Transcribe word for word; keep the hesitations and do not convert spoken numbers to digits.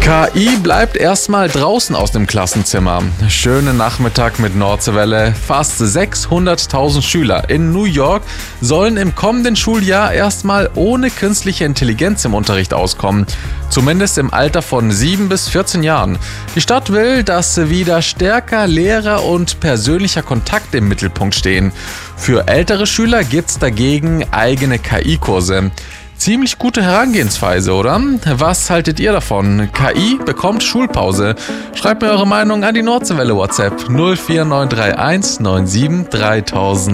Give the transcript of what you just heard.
K I bleibt erstmal draußen aus dem Klassenzimmer. Schönen Nachmittag mit Nordseewelle. Fast sechshunderttausend Schüler in New York sollen im kommenden Schuljahr erstmal ohne künstliche Intelligenz im Unterricht auskommen. Zumindest im Alter von sieben bis vierzehn Jahren. Die Stadt will, dass wieder stärker Lehrer und persönlicher Kontakt im Mittelpunkt stehen. Für ältere Schüler gibt's dagegen eigene K I-Kurse. Ziemlich gute Herangehensweise, oder? Was haltet ihr davon? K I bekommt Schulpause. Schreibt mir eure Meinung an die Nordseewelle WhatsApp null vier neun drei eins neun sieben dreitausend.